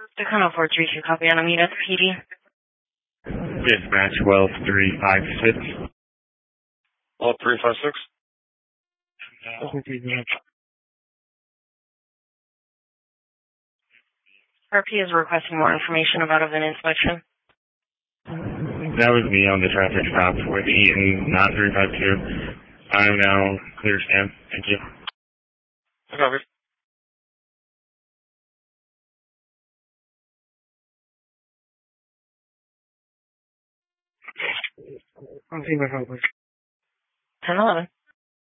Tacoma 432, copy on Alameda PD. Dispatch 12356. 12356. RP is requesting more information about a VIN inspection. That was me on the traffic stop with Eaton, not 352. I'm now clear stand. Thank you. Copy. I'm 1011.